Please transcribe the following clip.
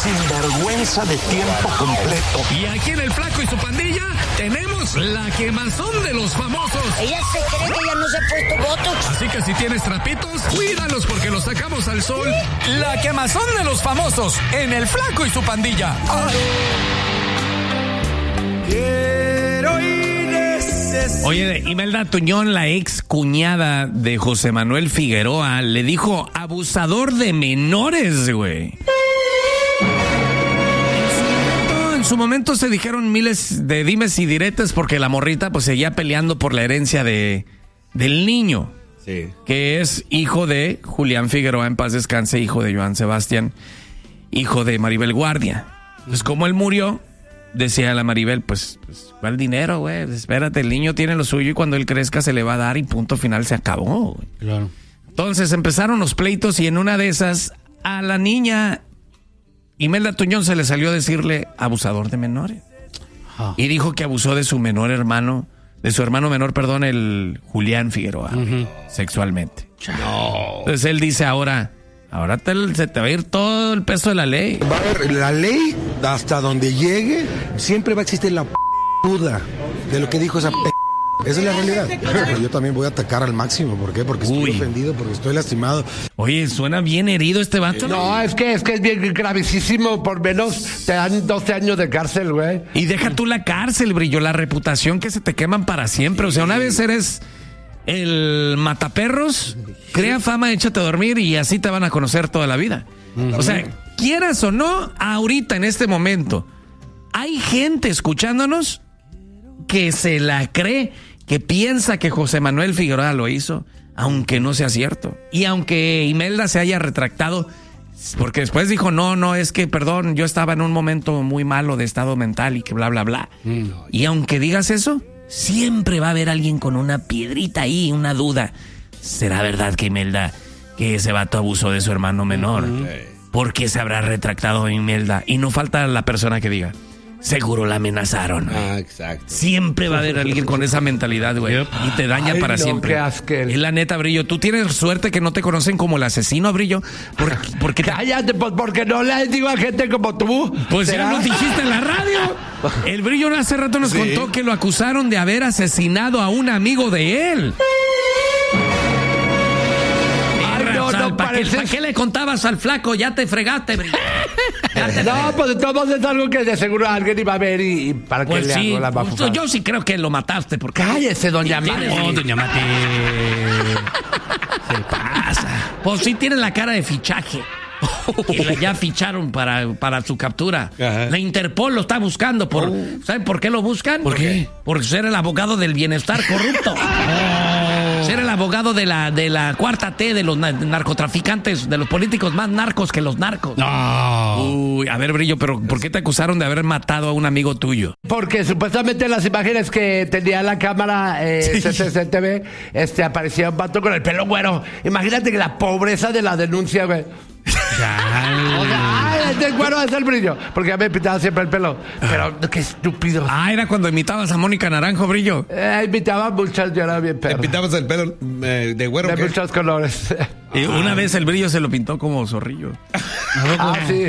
sinvergüenza de tiempo completo. Y aquí en El Flaco y su pandilla tenemos la quemazón de los famosos. Ella se cree que ya no se ha puesto botox. Así que si tienes trapitos, cuídalos porque los sacamos al sol. La quemazón de los famosos en El Flaco y su pandilla. Oye, Imelda Tuñón, la ex cuñada de José Manuel Figueroa, le dijo abusador de menores, güey. En su momento se dijeron miles de dimes y diretes porque la morrita pues seguía peleando por la herencia del niño. Sí. Que es hijo de Julián Figueroa, en paz descanse, hijo de Joan Sebastián, hijo de Maribel Guardia. Pues como él murió, decía la Maribel, pues ¿cuál dinero, güey? Espérate, el niño tiene lo suyo y cuando él crezca se le va a dar y punto final, se acabó, güey. Claro. Entonces empezaron los pleitos y en una de esas a la niña Imelda Tuñón se le salió a decirle abusador de menores. Y dijo que abusó de su menor hermano, de su hermano menor, perdón, el Julián Figueroa, sexualmente. No. Entonces él dice ahora se te va a ir todo el peso de la ley. Va a haber la ley hasta donde llegue, siempre va a existir la duda de lo que dijo esa Esa es la realidad. Pero yo también voy a atacar al máximo. ¿Por qué? Porque estoy ofendido, porque estoy lastimado. Oye, suena bien herido este vato. No, es que es bien gravísimo. Por menos te dan 12 años de cárcel, güey. Y deja tú la cárcel, Brillo, la reputación que se te queman para siempre. O sea, una vez eres el mataperros, crea fama, échate a dormir y así te van a conocer toda la vida. O sea, quieras o no, ahorita en este momento, hay gente escuchándonos que se la cree, que piensa que José Manuel Figueroa lo hizo, aunque no sea cierto. Y aunque Imelda se haya retractado, porque después dijo, no, es que, perdón, yo estaba en un momento muy malo de estado mental y que bla, bla, bla. Y aunque digas eso, siempre va a haber alguien con una piedrita ahí, una duda. ¿Será verdad que Imelda, que ese vato abusó de su hermano menor? ¿Por qué se habrá retractado Imelda? Y no falta la persona que diga, seguro la amenazaron. Exacto. Siempre va a haber alguien con esa mentalidad, güey. Y te daña para siempre. Es la neta, Brillo. Tú tienes suerte que no te conocen como el asesino, Brillo. Porque cállate, pues porque no le digo a gente como tú. Pues ya nos dijiste en la radio. El Brillo hace rato nos contó que lo acusaron de haber asesinado a un amigo de él. ¿Para qué le contabas al flaco? Ya te fregaste, Brillo. No, pues de todos modos es algo que de seguro alguien iba a ver y para pues que le hago la bafufa. Yo sí creo que lo mataste porque... Cállese, doña Mati. No, doña Mati. Se pasa. Pues sí tiene la cara de fichaje. Que ya ficharon para su captura. Ajá. La Interpol lo está buscando. ¿Saben por qué lo buscan? ¿Por qué? Por ser el abogado del bienestar corrupto. Ser el abogado de la cuarta T de los narcotraficantes, de los políticos más narcos que los narcos. No. Uy, a ver, Brillo, pero ¿por qué te acusaron de haber matado a un amigo tuyo? Porque supuestamente en las imágenes que tenía la cámara CCTV, aparecía un vato con el pelo güero. Imagínate que la pobreza de la denuncia, güey. Este güero es el Brillo. Porque ya me pintaba siempre el pelo. Pero qué estúpido. Era cuando imitabas a Mónica Naranjo, Brillo. Imitaba muchas, yo era bien perro. ¿Te pintabas el pelo de güero? De muchos colores. Y una vez el Brillo se lo pintó como zorrillo. Sí.